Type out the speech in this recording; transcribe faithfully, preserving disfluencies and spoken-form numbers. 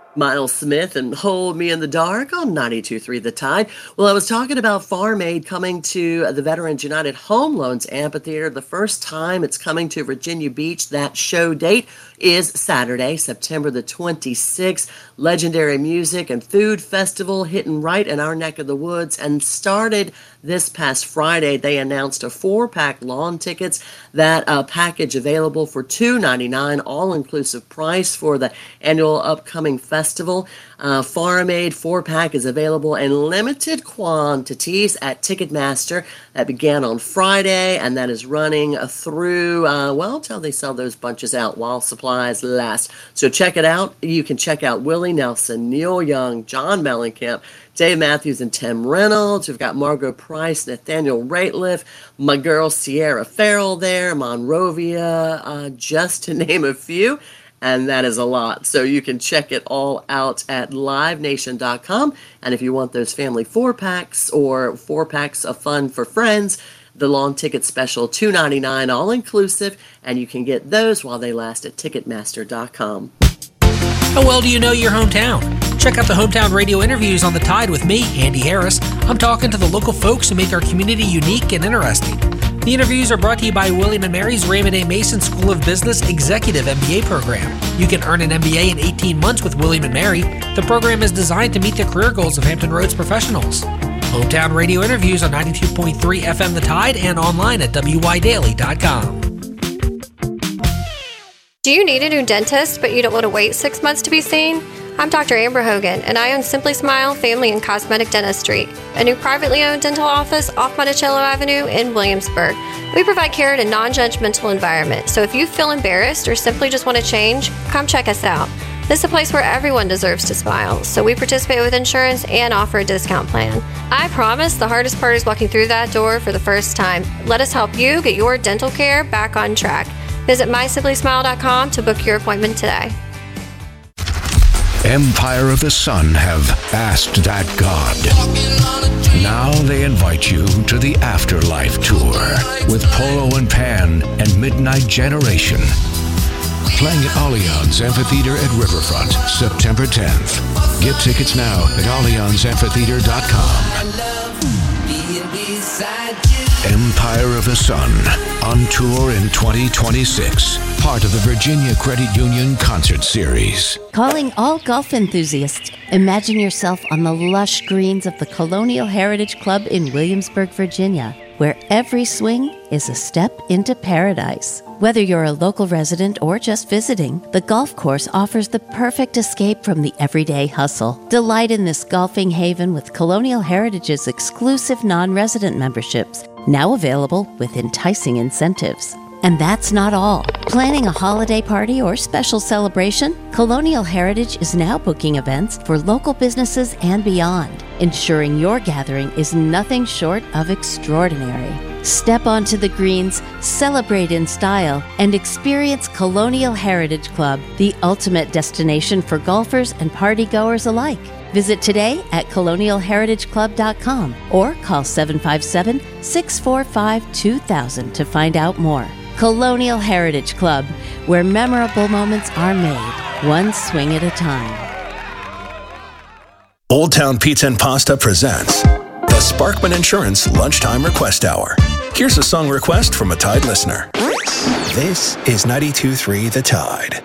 Miles Smith and Hold Me in the Dark on ninety-two point three The Tide. Well, I was talking about Farm Aid coming to the Veterans United Home Loans Amphitheater. The first time it's coming to Virginia Beach. That show date is Saturday, September the twenty-sixth. Legendary music and food festival hitting right in our neck of the woods, and started this past Friday. They announced a four-pack lawn tickets. That uh, package available for two ninety-nine, all-inclusive price for the annual upcoming festival. Uh, Farm Aid four-pack is available in limited quantities at Ticketmaster. That began on Friday, and that is running through, uh, well, until they sell those bunches out while supplies last. So check it out. You can check out Willie Nelson, Neil Young, John Mellencamp, Dave Matthews and Tim Reynolds. We've got Margot Price, Nathaniel Rateliff, my girl Sierra Farrell there, Monrovia, uh, just to name a few. And that is a lot. So you can check it all out at live nation dot com. And if you want those family four-packs or four-packs of fun for friends, the lawn ticket special, two ninety-nine, all-inclusive. And you can get those while they last at ticketmaster dot com. How well do you know your hometown? Check out the Hometown Radio interviews on The Tide with me, Andy Harris. I'm talking to the local folks who make our community unique and interesting. The interviews are brought to you by William and Mary's Raymond A. Mason School of Business Executive M B A program. You can earn an M B A in eighteen months with William and Mary. The program is designed to meet the career goals of Hampton Roads professionals. Hometown Radio interviews on ninety-two point three F M The Tide and online at w y daily dot com. Do you need a new dentist, but you don't want to wait six months to be seen? I'm Doctor Amber Hogan, and I own Simply Smile Family and Cosmetic Dentistry, a new privately owned dental office off Monticello Avenue in Williamsburg. We provide care in a non-judgmental environment, so if you feel embarrassed or simply just want to change, come check us out. This is a place where everyone deserves to smile, so we participate with insurance and offer a discount plan. I promise the hardest part is walking through that door for the first time. Let us help you get your dental care back on track. Visit my simply smile dot com to book your appointment today. Empire of the Sun have asked that God. Now they invite you to the Afterlife Tour with Polo and Pan and Midnight Generation. Playing at Allianz Amphitheater at Riverfront, September tenth. Get tickets now at allianz amphitheater dot com. Empire of the Sun, on tour in twenty twenty-six, part of the Virginia Credit Union Concert Series. Calling all golf enthusiasts. Imagine yourself on the lush greens of the Colonial Heritage Club in Williamsburg, Virginia, where every swing is a step into paradise. Whether you're a local resident or just visiting, the golf course offers the perfect escape from the everyday hustle. Delight in this golfing haven with Colonial Heritage's exclusive non-resident memberships, now available with enticing incentives. And that's not all. Planning a holiday party or special celebration? Colonial Heritage is now booking events for local businesses and beyond, ensuring your gathering is nothing short of extraordinary. Step onto the greens, celebrate in style, and experience Colonial Heritage Club, the ultimate destination for golfers and partygoers alike. Visit today at colonial heritage club dot com or call seven five seven, six four five, two thousand to find out more. Colonial Heritage Club, where memorable moments are made, one swing at a time. Old Town Pizza and Pasta presents the Sparkman Insurance Lunchtime Request Hour. Here's a song request from a Tide listener. This is ninety-two point three The Tide.